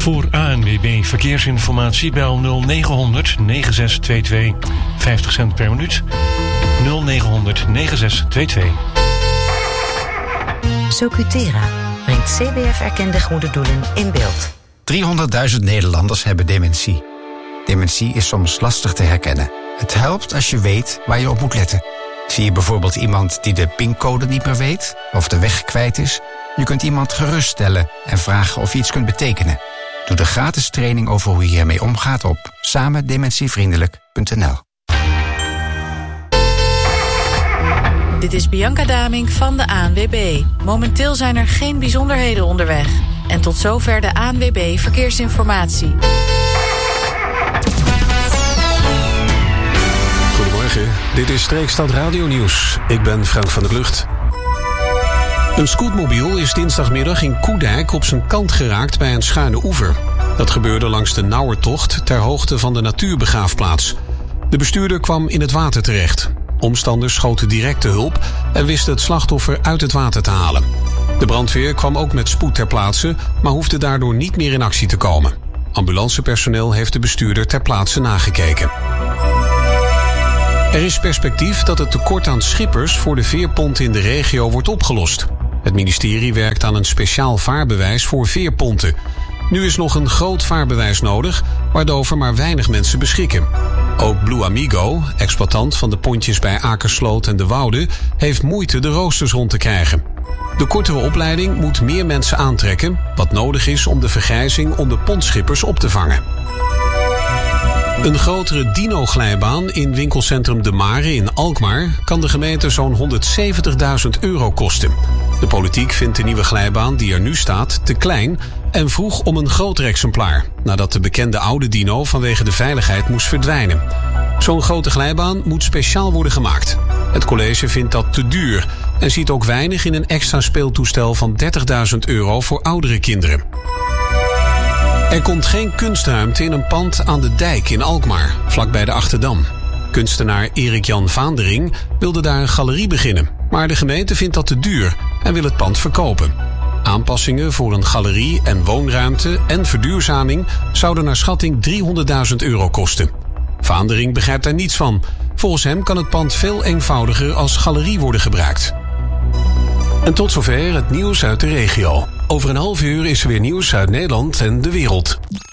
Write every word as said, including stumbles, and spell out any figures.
Voor A N W B Verkeersinformatie bel nul negen honderd negen zes twee twee. vijftig cent per minuut. nul negen honderd negen zes twee twee. Socutera brengt C B F-erkende goede doelen in beeld. driehonderdduizend Nederlanders hebben dementie. Dementie is soms lastig te herkennen. Het helpt als je weet waar je op moet letten. Zie je bijvoorbeeld iemand die de pincode niet meer weet of de weg kwijt is? Je kunt iemand geruststellen en vragen of je iets kunt betekenen. Doe de gratis training over hoe je hiermee omgaat op samen dementievriendelijk punt n l. Dit is Bianca Damink van de A N W B. Momenteel zijn er geen bijzonderheden onderweg. En tot zover de A N W B Verkeersinformatie. Goedemorgen, dit is Streekstad Radio Nieuws. Ik ben Frank van der Lucht. Een scootmobiel is dinsdagmiddag in Koedijk op zijn kant geraakt bij een schuine oever. Dat gebeurde langs de Nauwertocht ter hoogte van de natuurbegraafplaats. De bestuurder kwam in het water terecht. Omstanders schoten direct de hulp en wisten het slachtoffer uit het water te halen. De brandweer kwam ook met spoed ter plaatse, maar hoefde daardoor niet meer in actie te komen. Ambulancepersoneel heeft de bestuurder ter plaatse nagekeken. Er is perspectief dat het tekort aan schippers voor de veerponten in de regio wordt opgelost. Het ministerie werkt aan een speciaal vaarbewijs voor veerponten. Nu is nog een groot vaarbewijs nodig, waarover maar weinig mensen beschikken. Ook Blue Amigo, exploitant van de pontjes bij Akersloot en De Woude, heeft moeite de roosters rond te krijgen. De kortere opleiding moet meer mensen aantrekken, wat nodig is om de vergrijzing onder pontschippers op te vangen. Een grotere dino-glijbaan in winkelcentrum De Mare in Alkmaar kan de gemeente zo'n honderdzeventigduizend euro kosten. De politiek vindt de nieuwe glijbaan die er nu staat te klein en vroeg om een groter exemplaar, nadat de bekende oude dino vanwege de veiligheid moest verdwijnen. Zo'n grote glijbaan moet speciaal worden gemaakt. Het college vindt dat te duur en ziet ook weinig in een extra speeltoestel van dertigduizend euro voor oudere kinderen. Er komt geen kunstruimte in een pand aan de dijk in Alkmaar, vlakbij de Achterdam. Kunstenaar Erik-Jan Vaandering wilde daar een galerie beginnen, maar de gemeente vindt dat te duur en wil het pand verkopen. Aanpassingen voor een galerie en woonruimte en verduurzaming zouden naar schatting driehonderdduizend euro kosten. Vaandering begrijpt daar niets van. Volgens hem kan het pand veel eenvoudiger als galerie worden gebruikt. En tot zover het nieuws uit de regio. Over een half uur is er weer nieuws uit Nederland en de wereld.